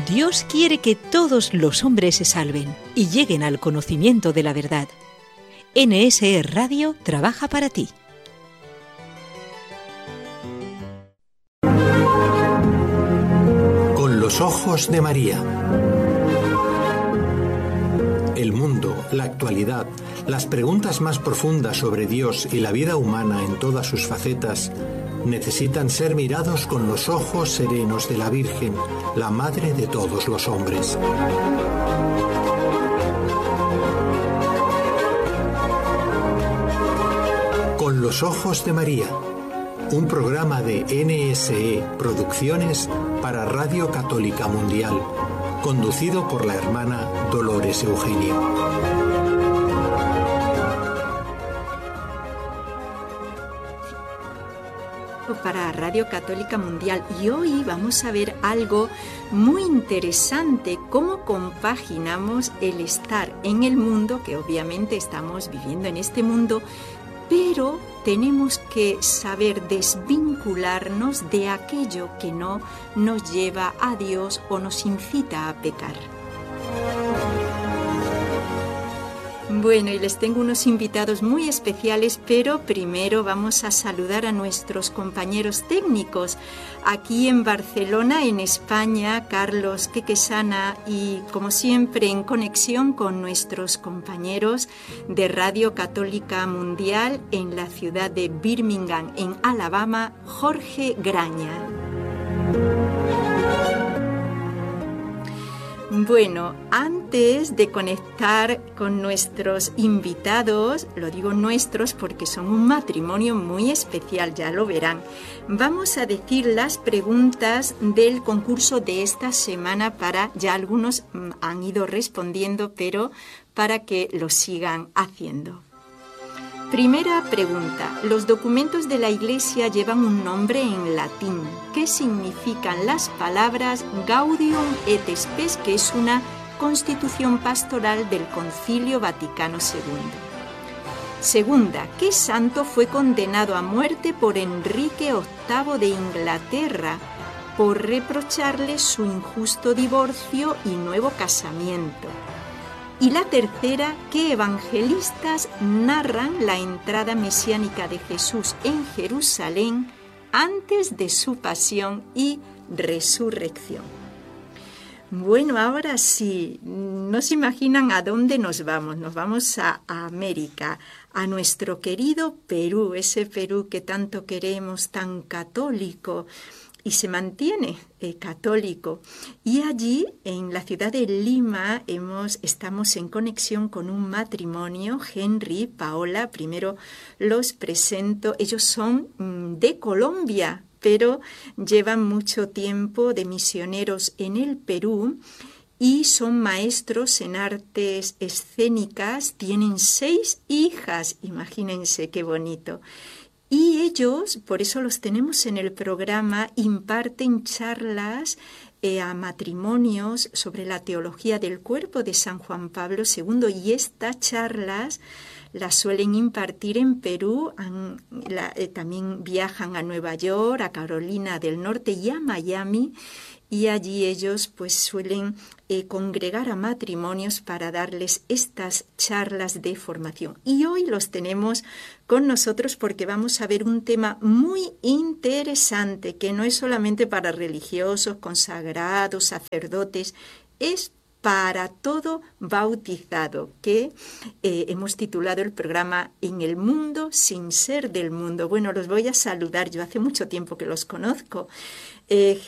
Dios quiere que todos los hombres se salven y lleguen al conocimiento de la verdad. NSE Radio trabaja para ti. Con los ojos de María. El mundo, la actualidad, las preguntas más profundas sobre Dios y la vida humana en todas sus facetas necesitan ser mirados con los ojos serenos de la Virgen, la Madre de todos los hombres. Con los ojos de María, un programa de NSE Producciones para Radio Católica Mundial, conducido por la hermana Dolores Eugenia. Para Radio Católica Mundial, y hoy vamos a ver algo muy interesante, cómo compaginamos el estar en el mundo, que obviamente estamos viviendo en este mundo, pero tenemos que saber desvincularnos de aquello que no nos lleva a Dios o nos incita a pecar. Bueno, y les tengo unos invitados muy especiales, pero primero vamos a saludar a nuestros compañeros técnicos. Aquí en Barcelona, en España, Carlos Quequesana, y como siempre en conexión con nuestros compañeros de Radio Católica Mundial en la ciudad de Birmingham, en Alabama, Jorge Graña. Bueno, antes de conectar con nuestros invitados, lo digo nuestros porque son un matrimonio muy especial, ya lo verán, vamos a decir las preguntas del concurso de esta semana ya algunos han ido respondiendo, pero para que lo sigan haciendo. Primera pregunta. Los documentos de la Iglesia llevan un nombre en latín. ¿Qué significan las palabras Gaudium et Spes, que es una constitución pastoral del Concilio Vaticano II? Segunda. ¿Qué santo fue condenado a muerte por Enrique VIII de Inglaterra por reprocharle su injusto divorcio y nuevo casamiento? Y la tercera, ¿qué evangelistas narran la entrada mesiánica de Jesús en Jerusalén antes de su pasión y resurrección? Bueno, ahora sí, no se imaginan a dónde nos vamos. Nos vamos a América, a nuestro querido Perú, ese Perú que tanto queremos, tan católico, y se mantiene católico. Y allí, en la ciudad de Lima, estamos en conexión con un matrimonio, Henry, Paola. Primero los presento. Ellos son de Colombia, pero llevan mucho tiempo de misioneros en el Perú y son maestros en artes escénicas. Tienen 6 hijas, imagínense qué bonito. Y ellos, por eso los tenemos en el programa, imparten charlas a matrimonios sobre la teología del cuerpo de San Juan Pablo II, y estas charlas las suelen impartir en Perú. También viajan a Nueva York, a Carolina del Norte y a Miami, y allí ellos pues suelen congregar a matrimonios para darles estas charlas de formación. Y hoy los tenemos con nosotros porque vamos a ver un tema muy interesante, que no es solamente para religiosos, consagrados, sacerdotes, es para todo bautizado, que hemos titulado el programa En el mundo sin ser del mundo. Bueno, los voy a saludar, yo hace mucho tiempo que los conozco.